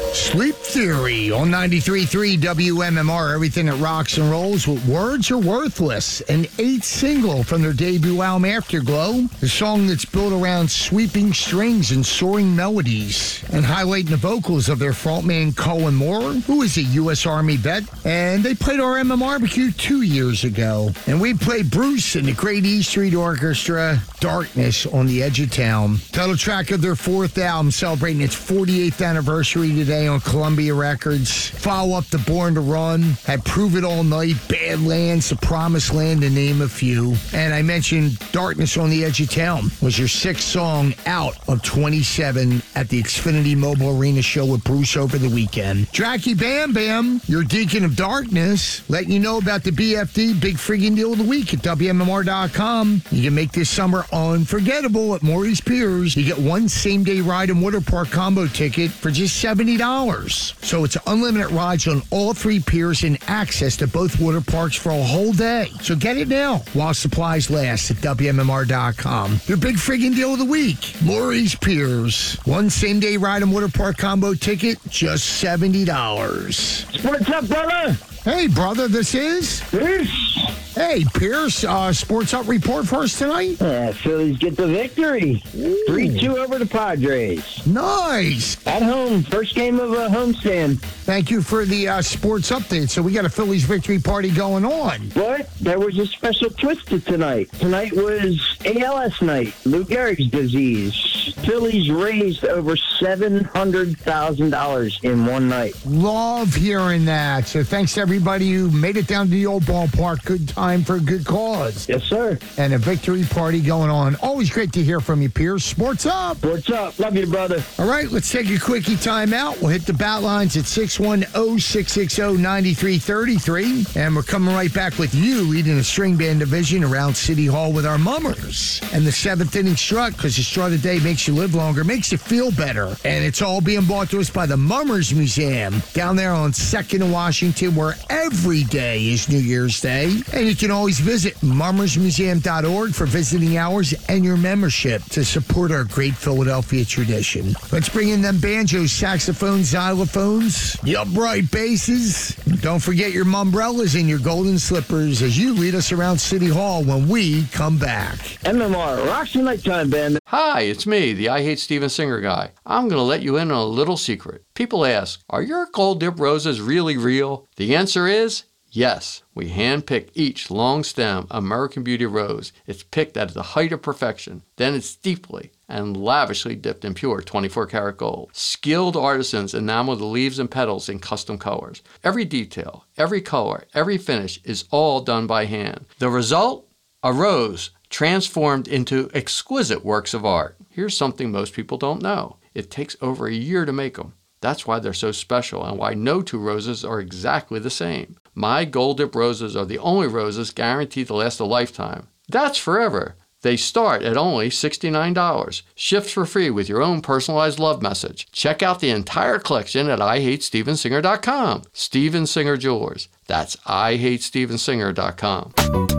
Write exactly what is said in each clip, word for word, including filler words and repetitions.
Sleep Theory on ninety-three point three W M M R, everything that rocks and rolls with Words Are Worthless, an eighth single from their debut album Afterglow, the song that's built around sweeping strings and soaring melodies, and highlighting the vocals of their frontman Colin Moore, who is a U S Army vet, and they played our M M R B Q two years ago, and we played Bruce and the Great E Street Orchestra, Darkness on the Edge of Town, title track of their fourth album, celebrating its forty-eighth anniversary today on Columbia Records. Follow up to Born to Run, had Prove It All Night, Badlands, The Promised Land, to name a few. And I mentioned Darkness on the Edge of Town was your sixth song out of twenty-seven at the Xfinity Mobile Arena show with Bruce over the weekend. Dracky Bam Bam, your Deacon of Darkness, letting you know about the B F D Big Friggin' Deal of the Week at W M M R dot com. You can make this summer unforgettable at Maurice Piers. You get one same-day ride and water park combo ticket for just seventy dollars. So it's unlimited rides on all three piers and access to both water parks for a whole day. So get it now while supplies last at W M M R dot com. Your Big Friggin' Deal of the Week, Maurice Piers. One same-day ride and water park combo ticket, just seventy dollars. What's up, brother? Hey, brother, this is? Peace. Hey, Pierce, uh, Sports Up report for us tonight? Yeah, Phillies get the victory. three two over the Padres. Nice. At home, first game of a homestand. Thank you for the uh, sports update. So we got a Phillies victory party going on. But there was a special twist to tonight. Tonight was A L S night, Lou Gehrig's disease. Phillies raised over seven hundred thousand dollars in one night. Love hearing that. So thanks to everybody who made it down to the old ballpark. Good time for a good cause. Yes, sir. And a victory party going on. Always great to hear from you, Pierce. Sports Up. Sports Up. Love you, brother. All right, let's take a quickie timeout. We'll hit the bat lines at six one zero, six six zero, nine three three three. And we're coming right back with you leading the string band division around City Hall with our mummers. And the seventh inning strut, because the strut of the day makes you live longer, makes you feel better. And it's all being brought to us by the Mummers Museum down there on second and Washington, where every day is New Year's Day. And you can always visit mummers museum dot org for visiting hours and your membership to support our great Philadelphia tradition. Let's bring in them banjos, saxophones, xylophones, the upright basses. Don't forget your mumbrellas and your golden slippers as you lead us around City Hall when we come back. M M R, rocks your nighttime, band. Hi, it's me, the I Hate Steven Singer guy. I'm going to let you in on a little secret. People ask, are your gold dip roses really real? The answer is yes. We hand-pick each long-stem American Beauty rose. It's picked at the height of perfection. Then it's deeply and lavishly dipped in pure twenty-four karat gold. Skilled artisans enamel the leaves and petals in custom colors. Every detail, every color, every finish is all done by hand. The result? A rose transformed into exquisite works of art. Here's something most people don't know. It takes over a year to make them. That's why they're so special and why no two roses are exactly the same. My Gold Dip roses are the only roses guaranteed to last a lifetime. That's forever. They start at only sixty-nine dollars. Shipped for free with your own personalized love message. Check out the entire collection at I hate steven singer dot com. Steven Singer Jewelers. That's I hate steven singer dot com.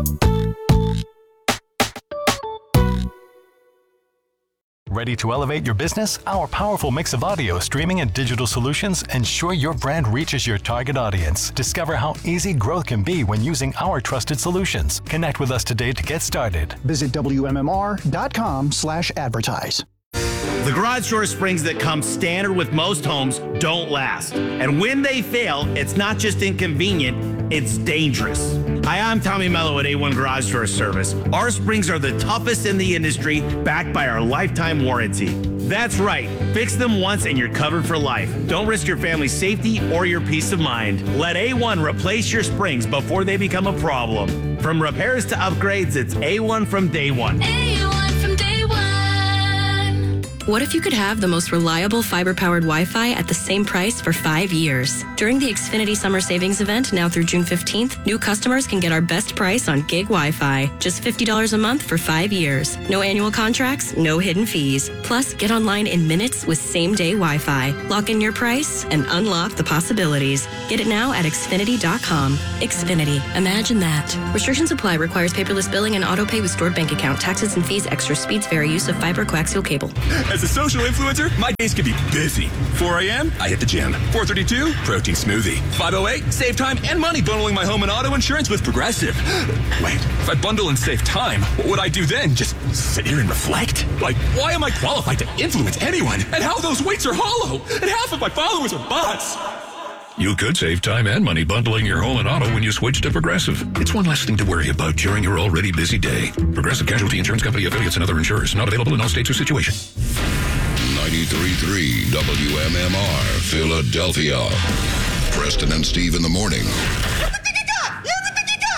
Ready to elevate your business? Our powerful mix of audio, streaming, and digital solutions ensure your brand reaches your target audience. Discover how easy growth can be when using our trusted solutions. Connect with us today to get started. Visit W M M R dot com slash advertise. The garage door springs that come standard with most homes don't last. And when they fail, it's not just inconvenient, it's dangerous. Hi, I'm Tommy Mello at A one Garage Door Service. Our springs are the toughest in the industry, backed by our lifetime warranty. That's right. Fix them once and you're covered for life. Don't risk your family's safety or your peace of mind. Let A one replace your springs before they become a problem. From repairs to upgrades, it's A one from day one. A one from day one. What if you could have the most reliable fiber-powered Wi-Fi at the same price for five years? During the Xfinity Summer Savings Event, now through June fifteenth, new customers can get our best price on gig Wi-Fi. Just fifty dollars a month for five years. No annual contracts, no hidden fees. Plus, get online in minutes with same-day Wi-Fi. Lock in your price and unlock the possibilities. Get it now at Xfinity dot com. Xfinity. Imagine that. Restrictions apply. Requires paperless billing and auto pay with stored bank account. Taxes and fees. Extra speeds vary. Use of fiber coaxial cable. As a social influencer, my days can be busy. four a.m., I hit the gym. four thirty-two, protein smoothie. five oh eight, save time and money bundling my home and auto insurance with Progressive. Wait, if I bundle and save time, what would I do then? Just sit here and reflect? Like, why am I qualified to influence anyone? And how those weights are hollow? And half of my followers are bots? You could save time and money bundling your home and auto when you switch to Progressive. It's one less thing to worry about during your already busy day. Progressive Casualty Insurance Company affiliates and other insurers. Not available in all states or situations. ninety-three point three W M M R, Philadelphia. Preston and Steve in the morning.